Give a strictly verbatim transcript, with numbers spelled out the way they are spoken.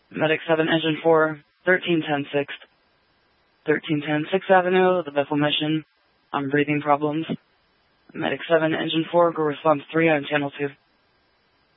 Medic seven, Engine four, thirteen ten sixth. thirteen ten sixth Avenue, the Bethel Mission. I'm breathing problems. Medic seven, Engine four, go response three on Channel two.